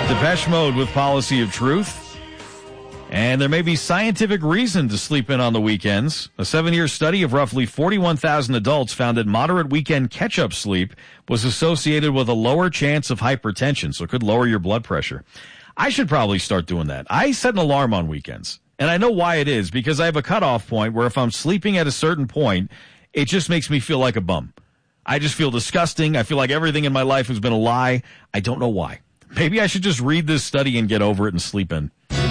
Depeche Mode with Policy of Truth. And there may be scientific reason to sleep in on the weekends. A 7-year study of roughly 41,000 adults found that moderate weekend catch-up sleep was associated with a lower chance of hypertension, so it could lower your blood pressure. I should probably start doing that. I set an alarm on weekends, and I know why it is, because I have a cutoff point where if I'm sleeping at a certain point, it just makes me feel like a bum. I just feel disgusting. I feel like everything in my life has been a lie. I don't know why. Maybe I should just read this study and get over it and sleep in.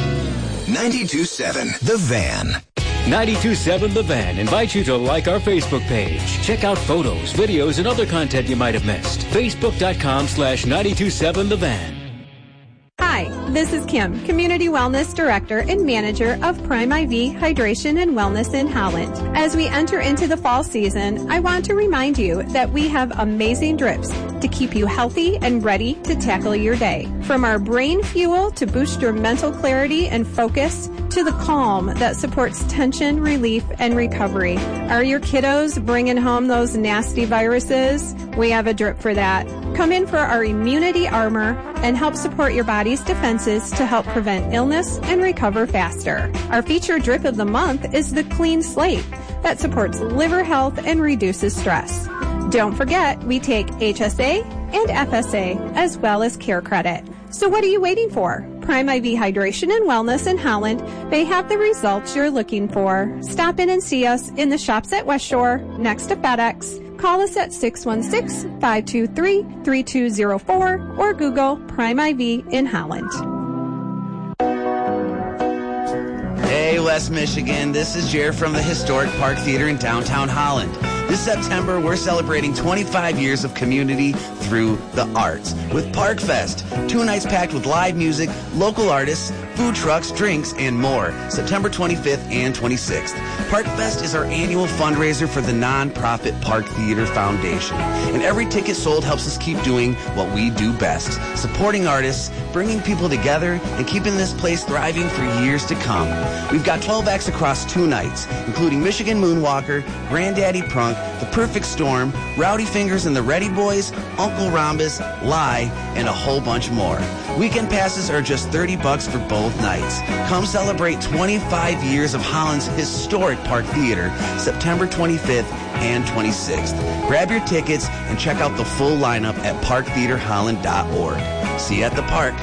92.7 The Van. 92.7 The Van invites you to like our Facebook page. Check out photos, videos, and other content you might have missed. Facebook.com/927 The Van. Hi, this is Kim, Community Wellness Director and Manager of Prime IV Hydration and Wellness in Holland. As we enter into the fall season, I want to remind you that we have amazing drips to keep you healthy and ready to tackle your day. From our brain fuel to boost your mental clarity and focus, to the calm that supports tension relief and recovery. Are your kiddos bringing home those nasty viruses? We have a drip for that. Come in for our immunity armor and help support your body's defenses to help prevent illness and recover faster. Our featured drip of the month is the Clean Slate that supports liver health and reduces stress. Don't forget, we take HSA and FSA as well as Care Credit. So what are you waiting for? Prime IV Hydration and Wellness in Holland may have the results you're looking for. Stop in and see us in the shops at West Shore next to FedEx. Call us at 616-523-3204 or Google Prime IV in Holland. Hey, West Michigan. This is Jared from the Historic Park Theater in downtown Holland. This September, we're celebrating 25 years of community through the arts with Park Fest. 2 nights packed with live music, local artists, food trucks, drinks, and more. September 25th and 26th. Park Fest is our annual fundraiser for the nonprofit Park Theater Foundation. And every ticket sold helps us keep doing what we do best. Supporting artists, bringing people together, and keeping this place thriving for years to come. We've got 12 acts across 2 nights, including Michigan Moonwalker, Granddaddy Prunk, The Perfect Storm, Rowdy Fingers and the Ready Boys, Uncle Rhombus, Lie, and a whole bunch more. Weekend passes are just $30 for both nights. Come celebrate 25 years of Holland's historic Park Theater, September 25th and 26th. Grab your tickets and check out the full lineup at parktheaterholland.org. See you at the park.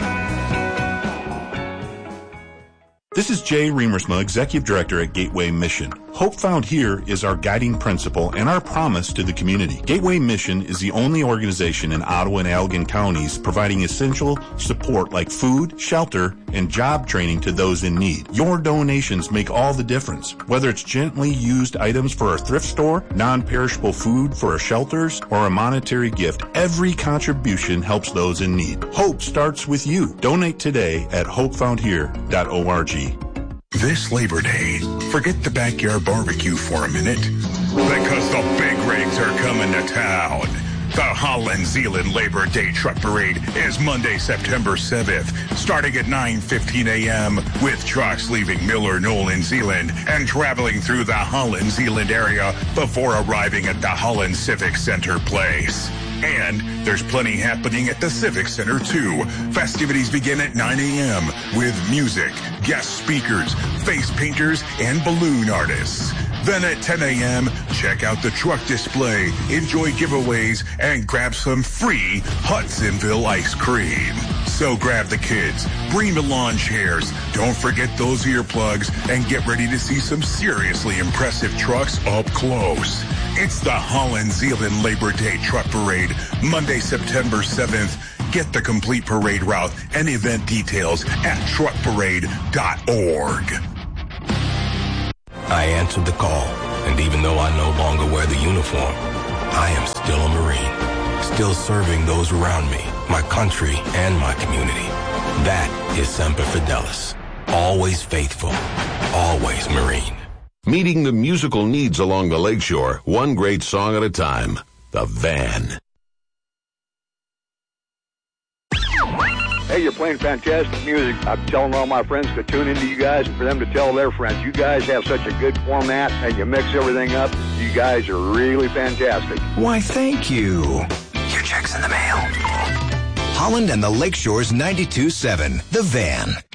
This is Jay Remersma, Executive Director at Gateway Mission. Hope Found Here is our guiding principle and our promise to the community. Gateway Mission is the only organization in Ottawa and Allegan counties providing essential support like food, shelter, and job training to those in need. Your donations make all the difference. Whether it's gently used items for our thrift store, non-perishable food for our shelters, or a monetary gift, every contribution helps those in need. Hope starts with you. Donate today at hopefoundhere.org. This Labor Day, forget the backyard barbecue for a minute, because the big rigs are coming to town. The Holland Zeeland Labor Day Truck Parade is Monday, September 7th, starting at 9:15 a.m. with trucks leaving Miller, Knoll, and Zeeland and traveling through the Holland Zeeland area before arriving at the Holland Civic Center Place. And there's plenty happening at the Civic Center, too. Festivities begin at 9 a.m. with music, guest speakers, face painters, and balloon artists. Then at 10 a.m., check out the truck display, enjoy giveaways, and grab some free Hudsonville ice cream. So grab the kids, bring the lawn chairs, don't forget those earplugs, and get ready to see some seriously impressive trucks up close. It's the Holland Zeeland Labor Day Truck Parade, Monday, September 7th. Get the complete parade route and event details at truckparade.org. I answered the call, and even though I no longer wear the uniform, I am still a Marine, still serving those around me, my country, and my community. That is Semper Fidelis. Always faithful, always Marine. Meeting the musical needs along the lakeshore, one great song at a time. The Van. Hey, you're playing fantastic music. I'm telling all my friends to tune into you guys and for them to tell their friends. You guys have such a good format and you mix everything up. You guys are really fantastic. Why, thank you. Your check's in the mail. Holland and the Lakeshore's 92.7, The Van.